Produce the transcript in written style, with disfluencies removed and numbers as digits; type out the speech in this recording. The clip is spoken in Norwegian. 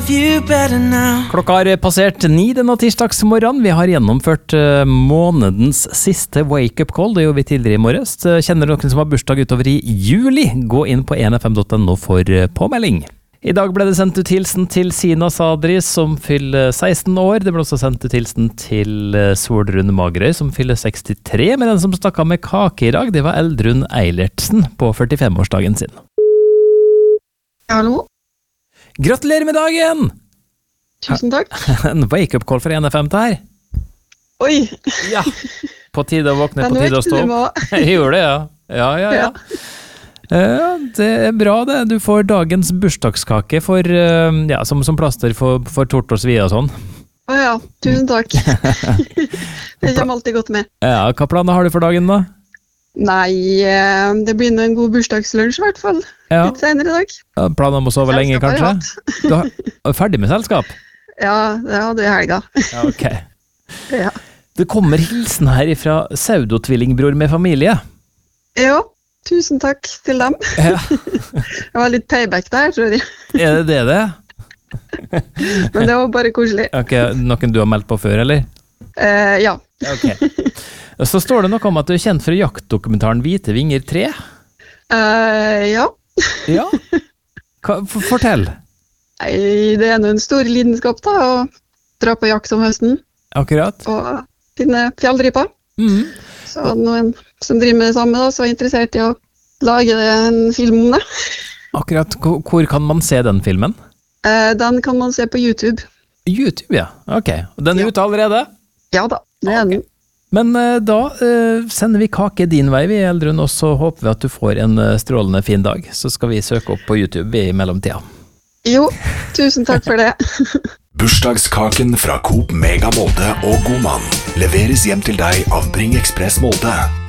love you better now. Klokka har passert 9 denne tirsdagsmorgen. Vi har gjennomført månedens siste wake-up call. Det gjorde vi tidligere i morges. Kjenner du noen som har bursdag utover i juli? Gå inn på 1fm.no for påmelding. I dag ble det sendt ut hilsen til Sina Sadri, som fyller 16 år. Det ble også sendt ut hilsen til Solrun Magerøy, som fyller 63. Men den som stakk av med kake i dag, det var Eldrun Eilertsen på 45-årsdagen sin. Hallo? Gratulerer med dagen! Tusen takk. En wake-up call for 1FM det her. Oi! Ja, på tide å våkne, på Den tide å stå vekte opp. Jeg gjorde det, ja. Ja. Det er bra det. Du får dagens bursdagskake for, som plaster for tort og svie og sånn. Åja, tusen takk. Det kommer alltid godt med. Ja, hva planer har du for dagen da? Nei, det blir en god bursdagslunsj i hvert fall. Ja. Litt senere i dag. Ja, planer om å sove lenge, Selskap har kanskje? Du er ferdig med selskap? Ja, det hadde jeg i helga. Ja, ok. Ja. Det kommer hilsen her fra Saudo-tvillingbror med familie. Ja, tusen takk til dem. Ja. Det var litt payback der, tror jeg. Er det det? Men det var bare koselig. Ok, noen du har meldt på før, eller? Ja. Ok. Så står det noe om at du er kjent for jaktdokumentaren Hvite vinger 3. Ja. Ja. Fortell. Nei, det er en stor lidenskap da, å dra på jakt om høsten. Akkurat. Og finne fjellryper. Mhm. Så noen som driver med det samme da, så er interessert i å lage en film om det. Akkurat. Hvor kan man se den filmen? Den kan man se på YouTube. YouTube, ja. Ok. Den er ute allerede? Ja da, det er den. Men da sender vi kake din vei, vi Eldrun, og så håper vi at du får en strålende fin dag. Så skal vi søke opp på YouTube i mellomtida. Jo, tusen takk for det. Bursdagskaken fra Coop Mega Molde og Godmann leveres hjem til deg av Bring Express Molde.